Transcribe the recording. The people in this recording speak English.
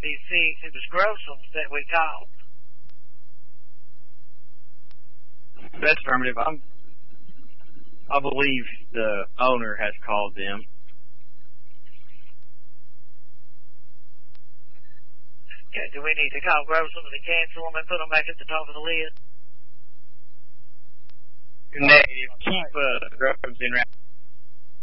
76. It was Grossoms that we called. That's affirmative. I believe the owner has called them. Okay, do we need to call Grossoms and cancel them and put them back at the top of the list? Negative. Keep Grossoms in round